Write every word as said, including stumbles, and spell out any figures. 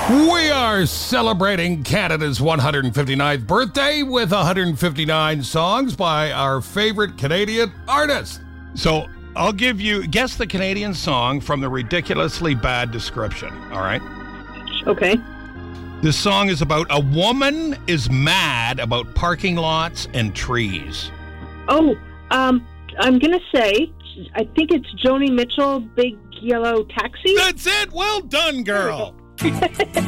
We are celebrating Canada's one hundred fifty-ninth birthday with one hundred fifty-nine songs by our favorite Canadian artist. So I'll give you, guess the Canadian song from the ridiculously bad description, all right? Okay. This song is about a woman is mad about parking lots and trees. Oh, um, I'm going to say, I think it's Joni Mitchell, Big Yellow Taxi. That's it. Well done, girl.